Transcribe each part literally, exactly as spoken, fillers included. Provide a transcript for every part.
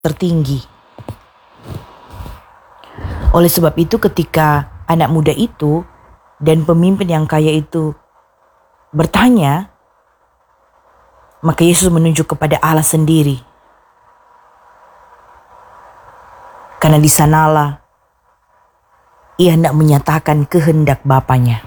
tertinggi. Oleh sebab itu ketika anak muda itu dan pemimpin yang kaya itu bertanya, maka Yesus menunjuk kepada Allah sendiri. Karena di sanalah ia hendak menyatakan kehendak Bapanya.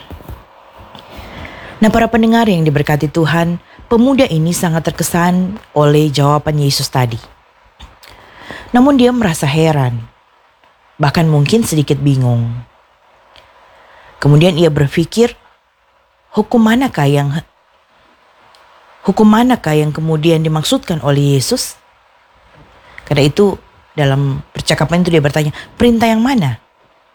Nah, para pendengar yang diberkati Tuhan, pemuda ini sangat terkesan oleh jawaban Yesus tadi. Namun dia merasa heran, bahkan mungkin sedikit bingung. Kemudian ia berpikir, hukum manakah yang hukum manakah yang kemudian dimaksudkan oleh Yesus? Karena itu dalam percakapan itu dia bertanya, perintah yang mana?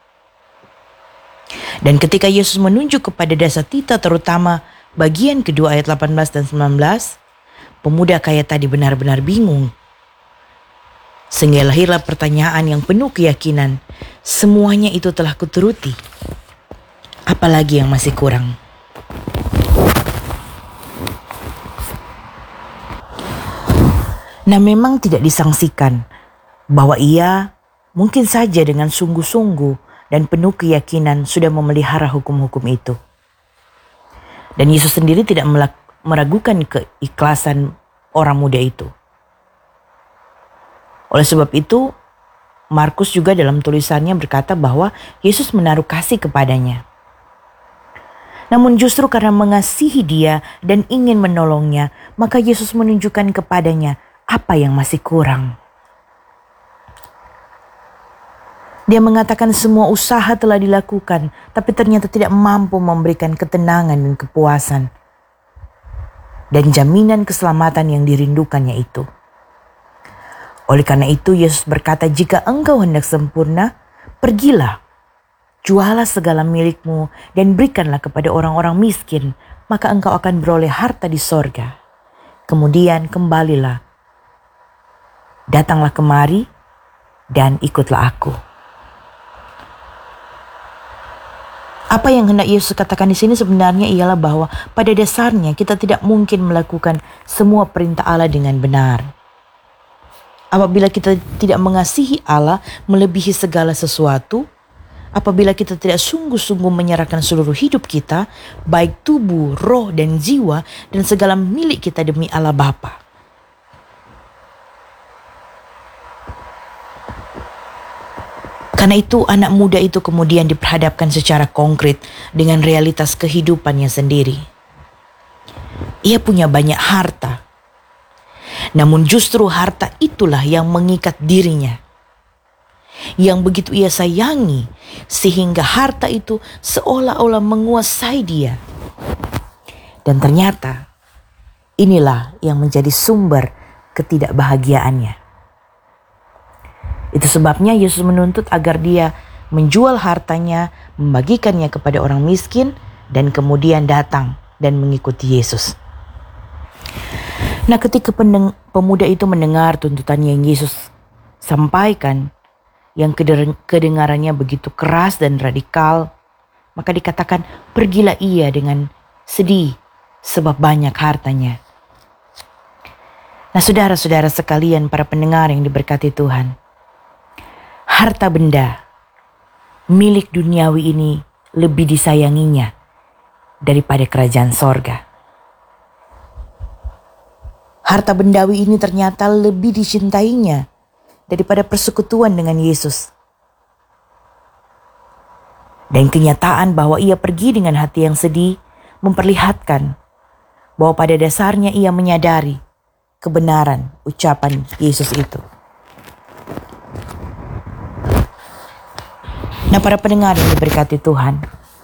Dan ketika Yesus menunjuk kepada dasa tita, terutama bagian kedua ayat delapan belas dan sembilan belas, pemuda kaya tadi benar-benar bingung. Sehingga lahirlah pertanyaan yang penuh keyakinan, semuanya itu telah kuturuti, apalagi yang masih kurang? Nah, memang tidak disangsikan bahwa ia mungkin saja dengan sungguh-sungguh dan penuh keyakinan sudah memelihara hukum-hukum itu. Dan Yesus sendiri tidak meragukan keikhlasan orang muda itu. Oleh sebab itu, Markus juga dalam tulisannya berkata bahwa Yesus menaruh kasih kepadanya. Namun justru karena mengasihi dia dan ingin menolongnya, maka Yesus menunjukkan kepadanya apa yang masih kurang. Dia mengatakan semua usaha telah dilakukan, tapi ternyata tidak mampu memberikan ketenangan dan kepuasan dan jaminan keselamatan yang dirindukannya itu. Oleh karena itu Yesus berkata, jika engkau hendak sempurna, pergilah, jualah segala milikmu dan berikanlah kepada orang-orang miskin, maka engkau akan beroleh harta di sorga. Kemudian kembalilah, datanglah kemari dan ikutlah aku. Apa yang hendak Yesus katakan di sini sebenarnya ialah bahwa pada dasarnya kita tidak mungkin melakukan semua perintah Allah dengan benar. Apabila kita tidak mengasihi Allah melebihi segala sesuatu, apabila kita tidak sungguh-sungguh menyerahkan seluruh hidup kita, baik tubuh, roh, dan jiwa, dan segala milik kita demi Allah Bapa. Karena itu anak muda itu kemudian diperhadapkan secara konkret dengan realitas kehidupannya sendiri. Ia punya banyak harta. Namun justru harta itulah yang mengikat dirinya. Yang begitu ia sayangi sehingga harta itu seolah-olah menguasai dia. Dan ternyata inilah yang menjadi sumber ketidakbahagiaannya. Itu sebabnya Yesus menuntut agar dia menjual hartanya, membagikannya kepada orang miskin, dan kemudian datang dan mengikuti Yesus. Nah, ketika pemuda itu mendengar tuntutan yang Yesus sampaikan, yang kedengarannya begitu keras dan radikal, maka dikatakan, pergilah ia dengan sedih sebab banyak hartanya. Nah, saudara-saudara sekalian, para pendengar yang diberkati Tuhan, harta benda milik duniawi ini lebih disayanginya daripada kerajaan sorga. Harta bendawi ini ternyata lebih dicintainya daripada persekutuan dengan Yesus. Dan kenyataan bahwa ia pergi dengan hati yang sedih memperlihatkan bahwa pada dasarnya ia menyadari kebenaran ucapan Yesus itu. Nah, para pendengar yang diberkati Tuhan,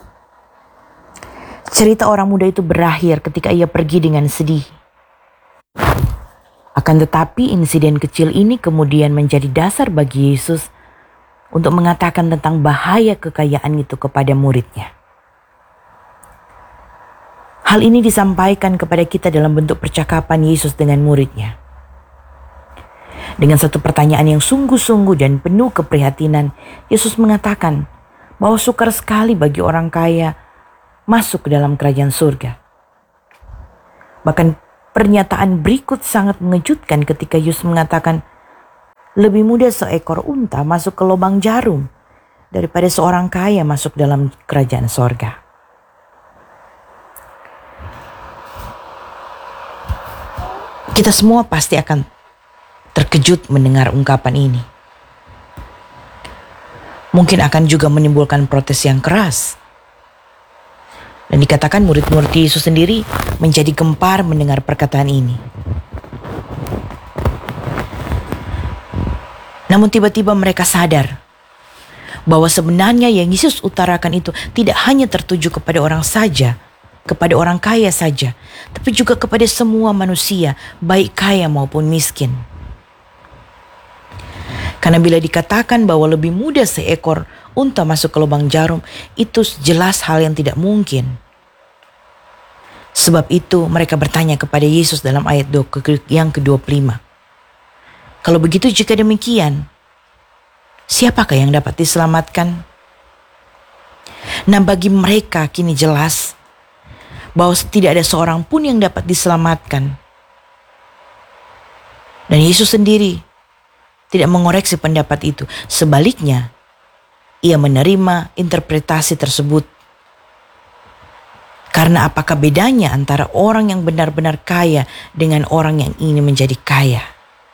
cerita orang muda itu berakhir ketika ia pergi dengan sedih. Akan tetapi insiden kecil ini kemudian menjadi dasar bagi Yesus untuk mengatakan tentang bahaya kekayaan itu kepada muridnya. Hal ini disampaikan kepada kita dalam bentuk percakapan Yesus dengan muridnya. Dengan satu pertanyaan yang sungguh-sungguh dan penuh keprihatinan, Yesus mengatakan bahwa sukar sekali bagi orang kaya masuk ke dalam kerajaan surga. Bahkan pernyataan berikut sangat mengejutkan ketika Yesus mengatakan Lebih mudah seekor unta masuk ke lubang jarum daripada seorang kaya masuk dalam kerajaan sorga. Kita semua pasti akan terkejut mendengar ungkapan ini. Mungkin akan juga menimbulkan protes yang keras. Dan dikatakan murid-murid Yesus sendiri menjadi gempar mendengar perkataan ini. Namun tiba-tiba mereka sadar bahwa sebenarnya yang Yesus utarakan itu tidak hanya tertuju kepada orang saja, kepada orang kaya saja, tapi juga kepada semua manusia, baik kaya maupun miskin. Karena bila dikatakan bahwa lebih mudah seekor unta masuk ke lubang jarum, itu jelas hal yang tidak mungkin. Sebab itu mereka bertanya kepada Yesus dalam ayat yang kedua puluh lima. Kalau begitu, jika demikian, siapakah yang dapat diselamatkan? Nah, bagi mereka kini jelas bahwa tidak ada seorang pun yang dapat diselamatkan. Dan Yesus sendiri tidak mengoreksi pendapat itu. Sebaliknya, ia menerima interpretasi tersebut. Karena apakah bedanya antara orang yang benar-benar kaya dengan orang yang ingin menjadi kaya?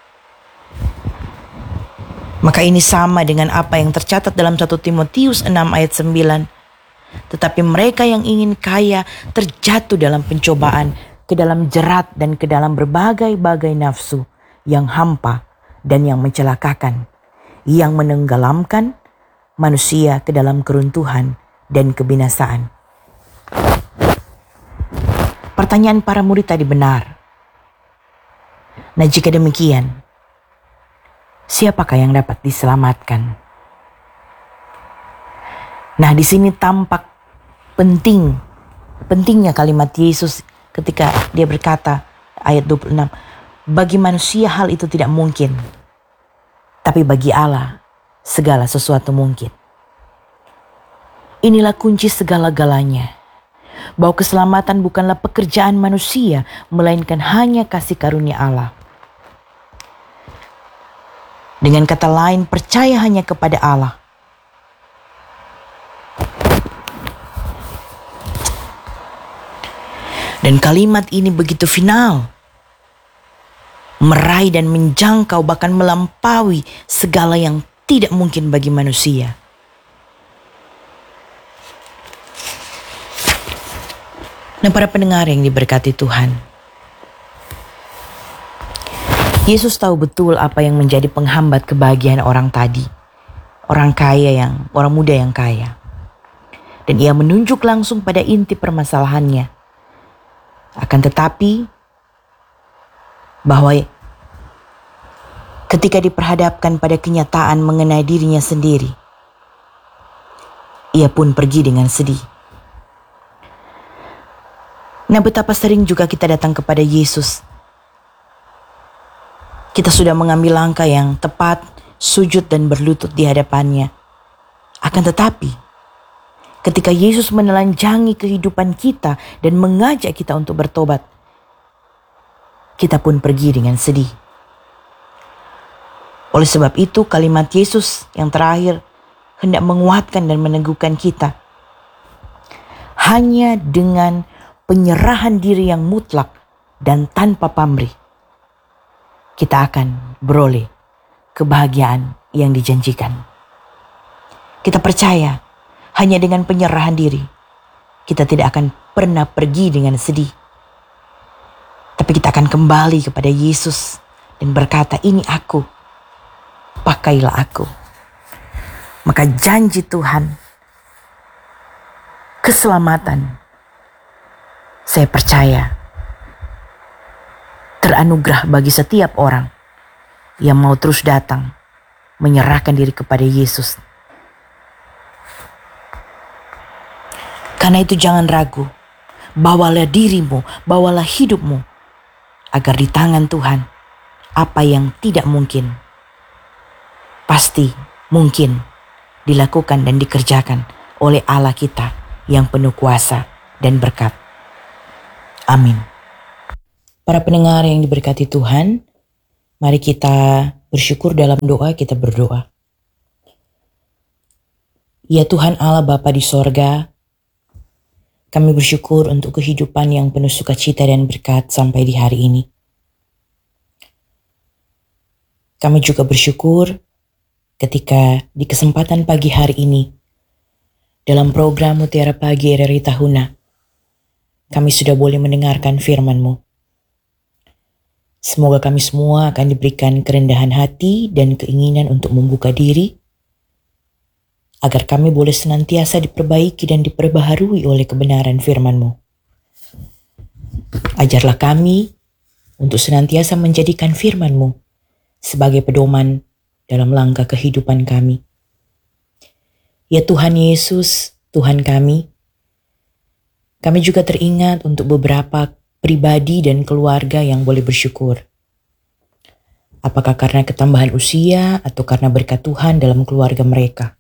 Maka ini sama dengan apa yang tercatat dalam satu Timotius enam ayat sembilan. Tetapi mereka yang ingin kaya terjatuh dalam pencobaan, ke dalam jerat dan ke dalam berbagai-bagai nafsu yang hampa dan yang mencelakakan, yang menenggelamkan manusia ke dalam keruntuhan dan kebinasaan. Pertanyaan para murid tadi benar. Nah, jika demikian, siapakah yang dapat diselamatkan? Nah, di sini tampak penting, pentingnya kalimat Yesus ketika dia berkata, ayat dua puluh enam, bagi manusia hal itu tidak mungkin, tapi bagi Allah segala sesuatu mungkin. Inilah kunci segala-galanya, bahwa keselamatan bukanlah pekerjaan manusia, melainkan hanya kasih karunia Allah. Dengan kata lain, percaya hanya kepada Allah. Dan kalimat ini begitu final, meraih dan menjangkau bahkan melampaui segala yang tidak mungkin bagi manusia. Nah, para pendengar yang diberkati Tuhan, Yesus tahu betul apa yang menjadi penghambat kebahagiaan orang tadi, orang kaya yang, orang muda yang kaya. Dan ia menunjuk langsung pada inti permasalahannya. Akan tetapi, bahwa ketika diperhadapkan pada kenyataan mengenai dirinya sendiri, ia pun pergi dengan sedih. Nah, betapa sering juga kita datang kepada Yesus. Kita sudah mengambil langkah yang tepat, sujud dan berlutut di hadapannya. Akan tetapi, ketika Yesus menelanjangi kehidupan kita dan mengajak kita untuk bertobat, kita pun pergi dengan sedih. Oleh sebab itu, kalimat Yesus yang terakhir hendak menguatkan dan meneguhkan kita. Hanya dengan penyerahan diri yang mutlak dan tanpa pamrih, kita akan beroleh kebahagiaan yang dijanjikan. Kita percaya hanya dengan penyerahan diri, kita tidak akan pernah pergi dengan sedih. Tapi kita akan kembali kepada Yesus dan berkata, ini aku, pakailah aku. Maka janji Tuhan, keselamatan, saya percaya teranugerah bagi setiap orang yang mau terus datang menyerahkan diri kepada Yesus. Karena itu jangan ragu, bawalah dirimu, bawalah hidupmu, agar di tangan Tuhan apa yang tidak mungkin pasti mungkin dilakukan dan dikerjakan oleh Allah kita yang penuh kuasa dan berkat. Amin. Para pendengar yang diberkati Tuhan, mari kita bersyukur dalam doa kita berdoa. Ya Tuhan Allah Bapa di sorga, kami bersyukur untuk kehidupan yang penuh sukacita dan berkat sampai di hari ini. Kami juga bersyukur ketika di kesempatan pagi hari ini, dalam program Mutiara Pagi R R I Tahuna, kami sudah boleh mendengarkan firman-Mu. Semoga kami semua akan diberikan kerendahan hati dan keinginan untuk membuka diri, agar kami boleh senantiasa diperbaiki dan diperbaharui oleh kebenaran firman-Mu. Ajarlah kami untuk senantiasa menjadikan firman-Mu sebagai pedoman dalam langkah kehidupan kami. Ya Tuhan Yesus, Tuhan kami, kami juga teringat untuk beberapa pribadi dan keluarga yang boleh bersyukur. Apakah karena ketambahan usia atau karena berkat Tuhan dalam keluarga mereka?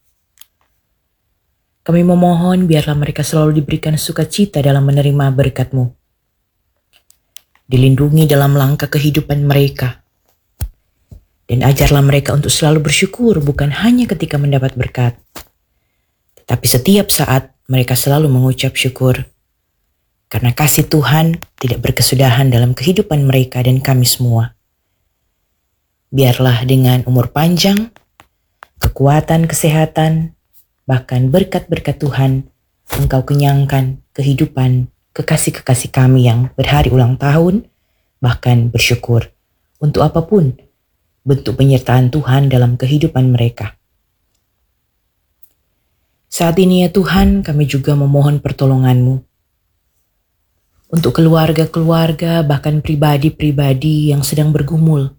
Kami memohon biarlah mereka selalu diberikan sukacita dalam menerima berkat-Mu. Dilindungi dalam langkah kehidupan mereka. Dan ajarlah mereka untuk selalu bersyukur bukan hanya ketika mendapat berkat, tetapi setiap saat mereka selalu mengucap syukur. Karena kasih Tuhan tidak berkesudahan dalam kehidupan mereka dan kami semua. Biarlah dengan umur panjang, kekuatan, kesehatan, bahkan berkat-berkat Tuhan, Engkau kenyangkan kehidupan kekasih-kekasih kami yang berhari ulang tahun, bahkan bersyukur untuk apapun bentuk penyertaan Tuhan dalam kehidupan mereka. Saat ini ya Tuhan, kami juga memohon pertolongan-Mu untuk keluarga-keluarga, bahkan pribadi-pribadi yang sedang bergumul.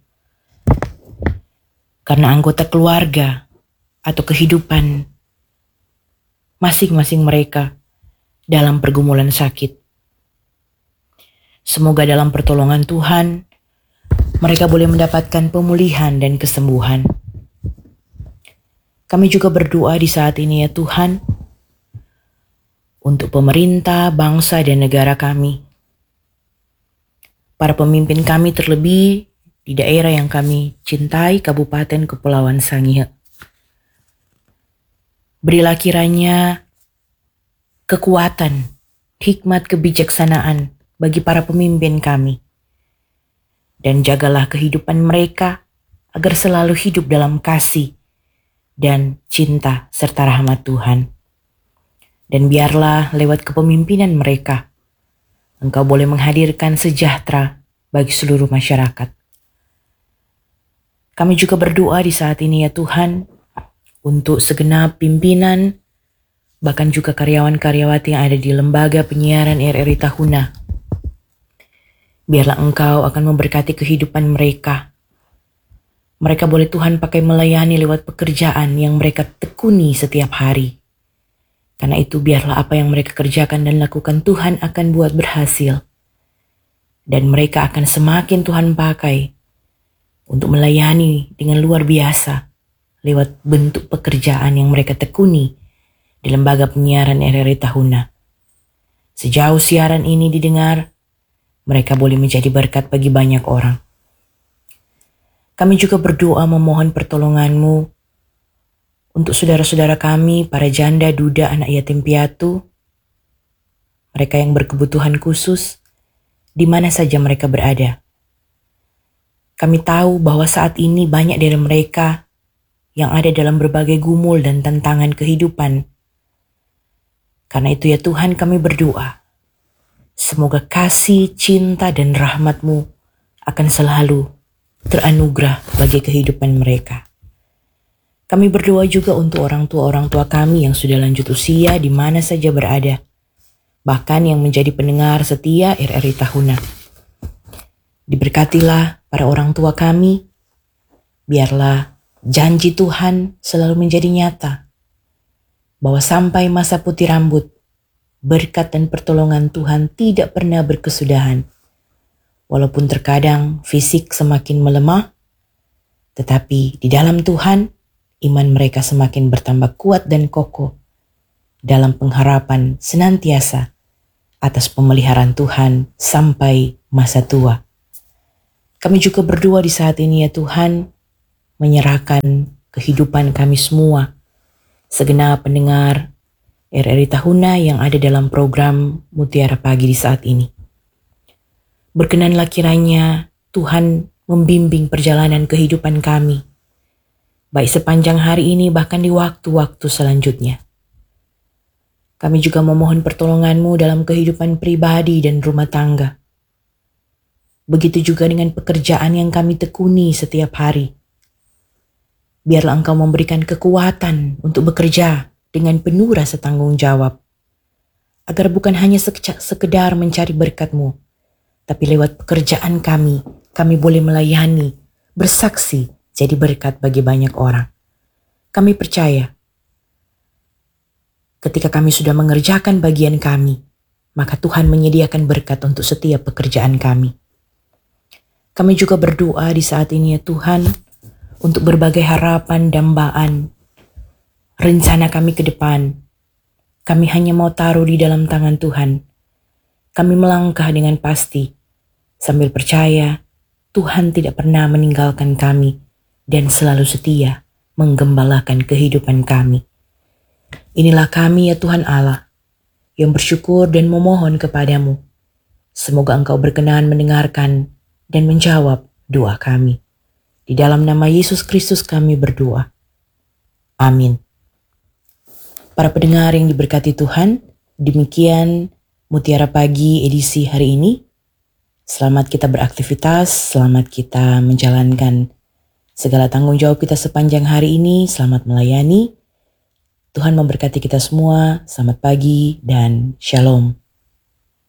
Karena anggota keluarga atau kehidupan masing-masing mereka dalam pergumulan sakit. Semoga dalam pertolongan Tuhan, mereka boleh mendapatkan pemulihan dan kesembuhan. Kami juga berdoa di saat ini ya Tuhan, untuk pemerintah, bangsa dan negara kami. Para pemimpin kami terlebih di daerah yang kami cintai, Kabupaten Kepulauan Sangihe. Berilah kiranya kekuatan, hikmat, kebijaksanaan bagi para pemimpin kami. Dan jagalah kehidupan mereka agar selalu hidup dalam kasih dan cinta serta rahmat Tuhan. Dan biarlah lewat kepemimpinan mereka, Engkau boleh menghadirkan sejahtera bagi seluruh masyarakat. Kami juga berdoa di saat ini ya Tuhan, untuk segenap pimpinan, bahkan juga karyawan-karyawati yang ada di lembaga penyiaran R R I Tahuna. Biarlah Engkau akan memberkati kehidupan mereka. Mereka boleh Tuhan pakai melayani lewat pekerjaan yang mereka tekuni setiap hari. Karena itu biarlah apa yang mereka kerjakan dan lakukan Tuhan akan buat berhasil. Dan mereka akan semakin Tuhan pakai untuk melayani dengan luar biasa lewat bentuk pekerjaan yang mereka tekuni di lembaga penyiaran R R I Tahuna. Sejauh siaran ini didengar, mereka boleh menjadi berkat bagi banyak orang. Kami juga berdoa memohon pertolongan-Mu untuk saudara-saudara kami, para janda, duda, anak yatim piatu, mereka yang berkebutuhan khusus, di mana saja mereka berada. Kami tahu bahwa saat ini banyak dari mereka yang ada dalam berbagai gumul dan tantangan kehidupan. Karena itu ya Tuhan, kami berdoa, semoga kasih, cinta, dan rahmat-Mu akan selalu teranugerah bagi kehidupan mereka. Kami berdoa juga untuk orang tua-orang tua kami yang sudah lanjut usia di mana saja berada, bahkan yang menjadi pendengar setia R R I Tahuna. Diberkatilah para orang tua kami, biarlah janji Tuhan selalu menjadi nyata, bahwa sampai masa putih rambut, berkat dan pertolongan Tuhan tidak pernah berkesudahan. Walaupun terkadang fisik semakin melemah, tetapi di dalam Tuhan, iman mereka semakin bertambah kuat dan kokoh dalam pengharapan senantiasa atas pemeliharaan Tuhan sampai masa tua. Kami juga berdoa di saat ini ya Tuhan, menyerahkan kehidupan kami semua, segenap pendengar R R I Tahuna yang ada dalam program Mutiara Pagi di saat ini. Berkenanlah kiranya Tuhan membimbing perjalanan kehidupan kami, baik sepanjang hari ini bahkan di waktu-waktu selanjutnya. Kami juga memohon pertolongan-Mu dalam kehidupan pribadi dan rumah tangga. Begitu juga dengan pekerjaan yang kami tekuni setiap hari. Biarlah Engkau memberikan kekuatan untuk bekerja dengan penuh rasa tanggung jawab, agar bukan hanya sekedar mencari berkat-Mu, tapi lewat pekerjaan kami, kami boleh melayani, bersaksi, jadi berkat bagi banyak orang. Kami percaya, ketika kami sudah mengerjakan bagian kami, maka Tuhan menyediakan berkat untuk setiap pekerjaan kami. Kami juga berdoa di saat ini ya Tuhan, untuk berbagai harapan, dambaan, rencana kami ke depan. Kami hanya mau taruh di dalam tangan Tuhan. Kami melangkah dengan pasti, sambil percaya Tuhan tidak pernah meninggalkan kami dan selalu setia menggembalakan kehidupan kami. Inilah kami ya Tuhan Allah, yang bersyukur dan memohon kepadamu. Semoga Engkau berkenan mendengarkan dan menjawab doa kami. Di dalam nama Yesus Kristus kami berdoa. Amin. Para pendengar yang diberkati Tuhan, demikian Mutiara Pagi edisi hari ini. Selamat kita beraktivitas, selamat kita menjalankan segala tanggung jawab kita sepanjang hari ini, selamat melayani. Tuhan memberkati kita semua, selamat pagi dan shalom.